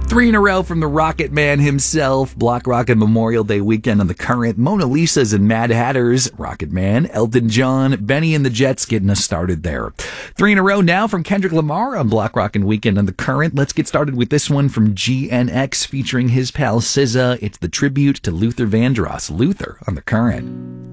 Three in a row from the Rocket Man himself. Block Rocket Memorial Day weekend on The Current. Mona Lisa's and Mad Hatters. Rocket Man, Elton John, Benny and the Jets getting us started there. Three in a row now from Kendrick Lamar on Block Rockin' Weekend on The Current. Let's get started with this one from GNX featuring his pal SZA. It's the tribute to Luther Vandross. Luther on The Current.